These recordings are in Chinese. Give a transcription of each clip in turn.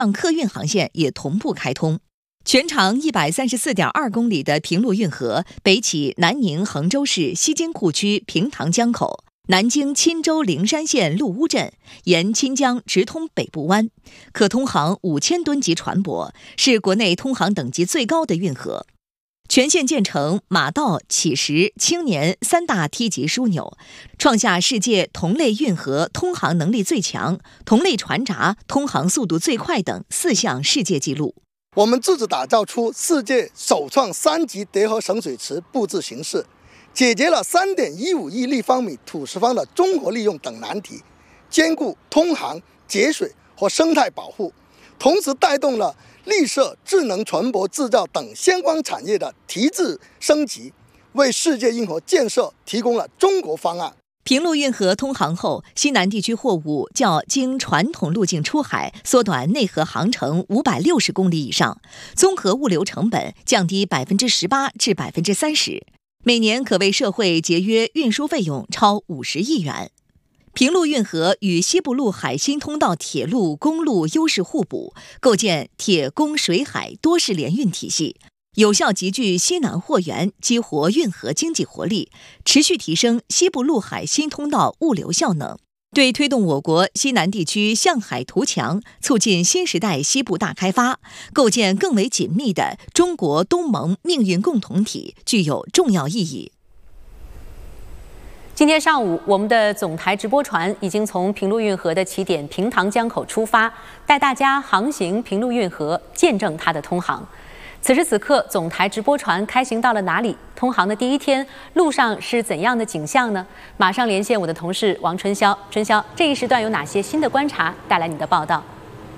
让客运航线也同步开通。全长134.2公里的平陆运河，北起南宁衡州市西京库区平塘江口，南经钦州灵山县陆乌镇，沿钦江直通北部湾，可通航5000吨级船舶，是国内通航等级最高的运河。全线建成马道、起石、青年3大梯级枢纽，创下世界同类运河通航能力最强、同类船闸通航速度最快等4项世界纪录。 我们自主打造出世界首创3级叠合省水池布置形式，解决了3.15亿立方米土石方的综合利用等难题，兼顾通航、节水和生态保护，同时带动了绿色、智能船舶制造等相关产业的提质升级，为世界运河建设提供了中国方案。 平陆运河通航后，西南地区货物较经传统路径出海缩短内河航程560公里以上，综合物流成本降低18%至30%，每年可为社会节约运输费用超50亿元。平陆运河与西部陆海新通道铁路、公路优势互补，构建铁公水海多式联运体系，有效集聚西南货源，激活运河经济活力，持续提升西部陆海新通道物流效能，对推动我国西南地区向海图强，促进新时代西部大开发，构建更为紧密的中国东盟命运共同体具有重要意义。 今天上午，我们的总台直播船已经从平陆运河的起点平塘江口出发，带大家航行平陆运河，见证它的通航。此时此刻，总台直播船开行到了哪里？通航的第一天，路上是怎样的景象呢？马上连线我的同事王春潇。春潇，这一时段有哪些新的观察？带来你的报道。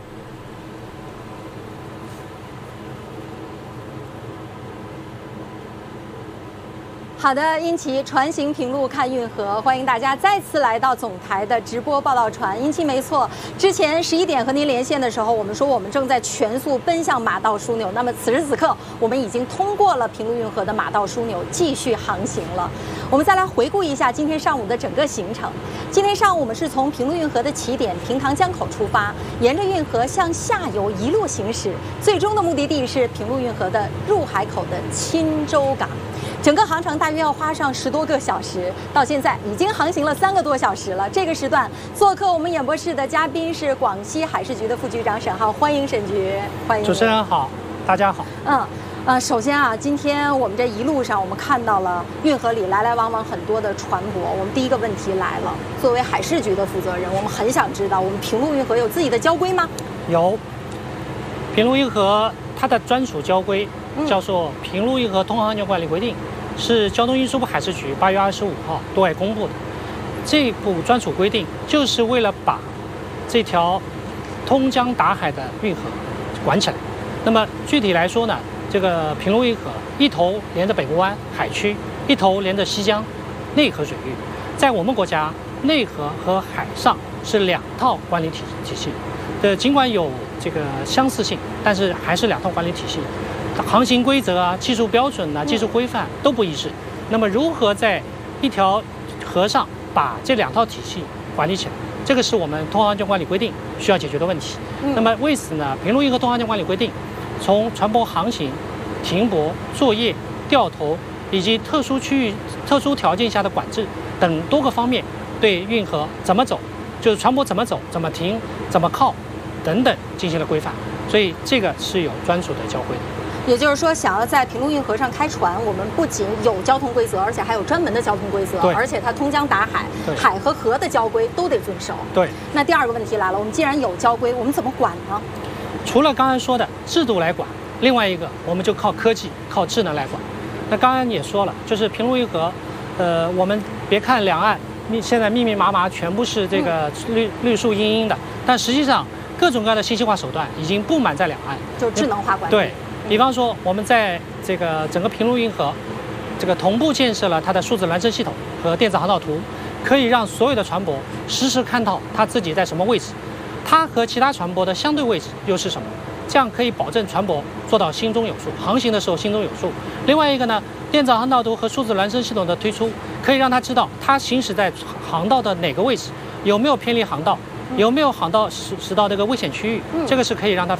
好的，殷琦，船行平陆看运河，欢迎大家再次来到总台的直播报道船。殷琦，没错，之前11点和您连线的时候，我们说我们正在全速奔向马道枢纽，那么此时此刻，我们已经通过了平陆运河的马道枢纽，继续航行了。我们再来回顾一下今天上午的整个行程。今天上午我们是从平陆运河的起点平塘江口出发，沿着运河向下游一路行驶，最终的目的地是平陆运河的入海口的钦州港。整个航程大约要花上10多个小时，到现在已经航行了3个多小时了。这个时段做客我们演播室的嘉宾是广西海事局的副局长沈浩，欢迎沈局，欢迎。 主持人好，大家好。 首先啊，今天我们这一路上我们看到了运河里来来往往很多的船舶。我们第一个问题来了，作为海事局的负责人，我们很想知道，我们平陆运河有自己的交规吗？ 有，平陆运河它的专属交规叫做《平陆运河通航安全管理规定》，是交通运输部海事局8月25号对外公布的。这部专属规定就是为了把这条通江达海的运河管起来。那么具体来说呢，这个平陆运河一头连着北部湾海区，一头连着西江内河水域。在我们国家，内河和海上是2套管理体系。尽管有这个相似性，但是还是2套管理体系。航行规则啊、技术标准啊、技术规范都不一致。那么如何在一条河上把这2套体系管理起来，这个是我们通航安全管理规定需要解决的问题。那么为此呢，平陆运河通航安全管理规定从船舶航行、停泊、作业、掉头以及特殊区域、特殊条件下的管制等多个方面，对运河怎么走，就是船舶怎么走、怎么停、怎么靠等等进行了规范。所以这个是有专属的交规的。 也就是说，想要在平陆运河上开船，我们不仅有交通规则，而且还有专门的交通规则，而且它通江达海，海和河的交规都得遵守。 对。 那第二个问题来了，我们既然有交规，我们怎么管呢？ 除了刚才说的制度来管，另外一个我们就靠科技、靠智能来管。那刚刚也说了，就是平陆运河，我们别看两岸现在密密麻麻全部是这个绿树茵茵的，但实际上各种各样的信息化手段已经布满在两岸， 就是智能化管理。 对。比方说，我们在这个整个平陆运河，这个同步建设了它的数字孪生系统和电子航道图，可以让所有的船舶实时看到它自己在什么位置，它和其他船舶的相对位置又是什么，这样可以保证船舶做到心中有数，航行的时候心中有数。另外一个呢，电子航道图和数字孪生系统的推出，可以让它知道它行驶在航道的哪个位置，有没有偏离航道，有没有航道驶到这个危险区域，这个是可以让它